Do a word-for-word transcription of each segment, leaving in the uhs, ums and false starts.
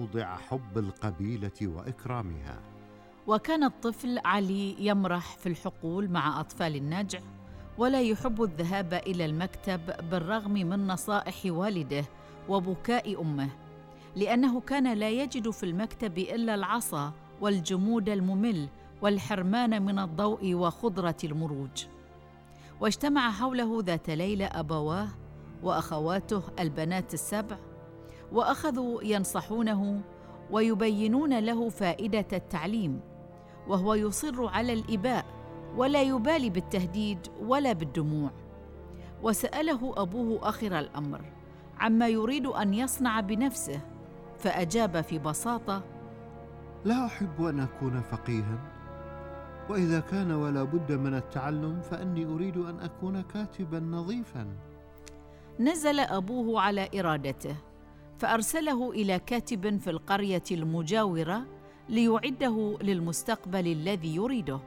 موضع حب القبيلة وإكرامها. وكان الطفل علي يمرح في الحقول مع أطفال النجع، ولا يحب الذهاب إلى المكتب بالرغم من نصائح والده وبكاء أمه، لأنه كان لا يجد في المكتب إلا العصا والجمود الممل والحرمان من الضوء وخضرة المروج. واجتمع حوله ذات ليلة أبواه وأخواته البنات السبع، وأخذوا ينصحونه ويبينون له فائدة التعليم، وهو يصر على الإباء ولا يبالي بالتهديد ولا بالدموع. وسأله أبوه آخر الأمر عما يريد أن يصنع بنفسه، فأجاب في بساطة: لا أحب أن أكون فقيها، وإذا كان ولا بد من التعلم فإني أريد أن أكون كاتبا نظيفا. نزل أبوه على إرادته، فأرسله إلى كاتب في القرية المجاورة ليعده للمستقبل الذي يريده.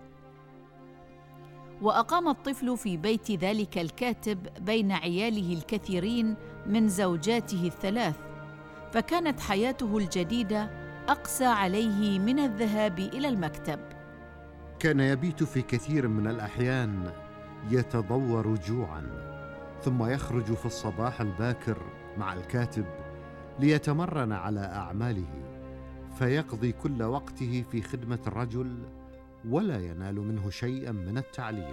وأقام الطفل في بيت ذلك الكاتب بين عياله الكثيرين من زوجاته الثلاث، فكانت حياته الجديدة أقسى عليه من الذهاب إلى المكتب. كان يبيت في كثير من الأحيان يتضور جوعاً، ثم يخرج في الصباح الباكر مع الكاتب ليتمرن على أعماله، فيقضي كل وقته في خدمة الرجل ولا ينال منه شيئاً من التعليم.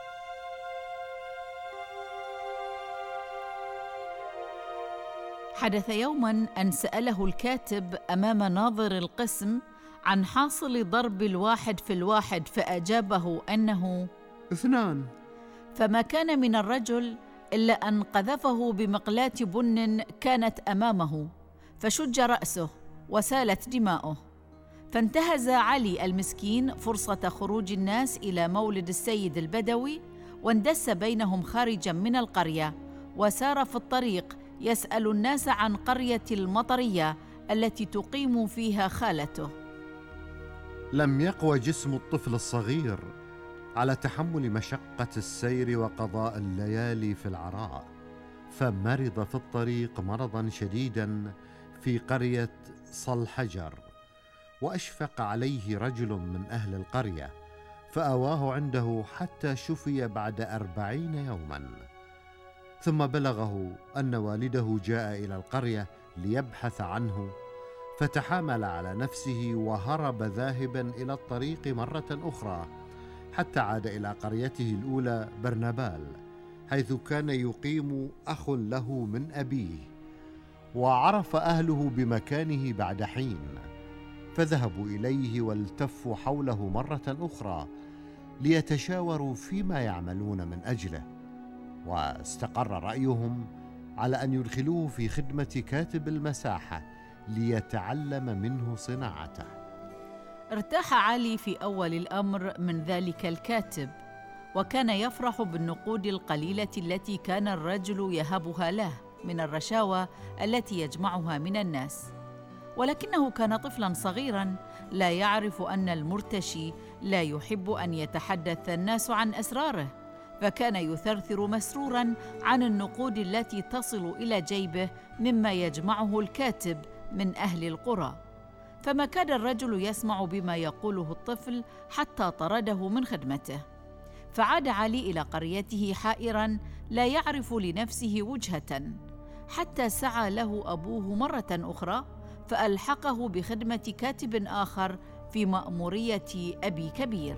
حدث يوماً أن سأله الكاتب أمام ناظر القسم عن حاصل ضرب الواحد في الواحد، فأجابه أنه اثنان. فما كان من الرجل إلا أن قذفه بمقلاة بن كانت أمامه، فشج رأسه وسالت دماؤه. فانتهز علي المسكين فرصة خروج الناس إلى مولد السيد البدوي، واندس بينهم خارجا من القرية، وسار في الطريق يسأل الناس عن قرية المطرية التي تقيم فيها خالته. لم يقوى جسم الطفل الصغير على تحمل مشقة السير وقضاء الليالي في العراء، فمرض في الطريق مرضا شديدا في قرية صلحجر، وأشفق عليه رجل من أهل القرية فأواه عنده حتى شفي بعد أربعين يوما. ثم بلغه أن والده جاء إلى القرية ليبحث عنه، فتحامل على نفسه وهرب ذاهبا إلى الطريق مرة أخرى، حتى عاد إلى قريته الأولى برنابال، حيث كان يقيم أخ له من أبيه، وعرف أهله بمكانه بعد حين، فذهبوا إليه والتفوا حوله مرة أخرى ليتشاوروا فيما يعملون من أجله، واستقر رأيهم على أن يدخلوه في خدمة كاتب المساحة ليتعلم منه صناعته. ارتاح علي في أول الأمر من ذلك الكاتب، وكان يفرح بالنقود القليلة التي كان الرجل يهبها له من الرشاوى التي يجمعها من الناس. ولكنه كان طفلاً صغيراً لا يعرف أن المرتشي لا يحب أن يتحدث الناس عن أسراره، فكان يثرثر مسروراً عن النقود التي تصل إلى جيبه مما يجمعه الكاتب من أهل القرى. فما كاد الرجل يسمع بما يقوله الطفل حتى طرده من خدمته. فعاد علي إلى قريته حائراً لا يعرف لنفسه وجهة، حتى سعى له أبوه مرة أخرى فألحقه بخدمة كاتب آخر في مأمورية أبي كبير.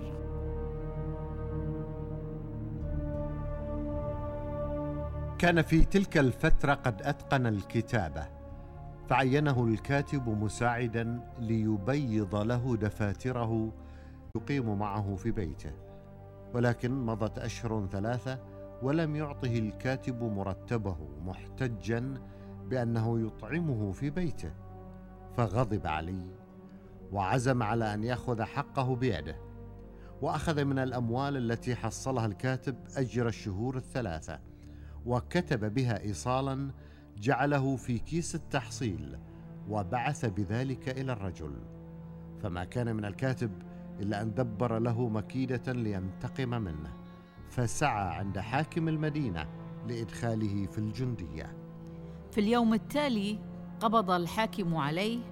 كان في تلك الفترة قد أتقن الكتابة، فعينه الكاتب مساعدا ليبيض له دفاتره يقيم معه في بيته. ولكن مضت أشهر ثلاثة ولم يعطه الكاتب مرتبه، محتجا بأنه يطعمه في بيته. فغضب علي وعزم على أن يأخذ حقه بيده، وأخذ من الأموال التي حصلها الكاتب أجر الشهور الثلاثة، وكتب بها إيصالا جعله في كيس التحصيل، وبعث بذلك إلى الرجل. فما كان من الكاتب إلا أن دبر له مكيدة لينتقم منه، فسعى عند حاكم المدينة لإدخاله في الجندية. في اليوم التالي قبض الحاكم عليه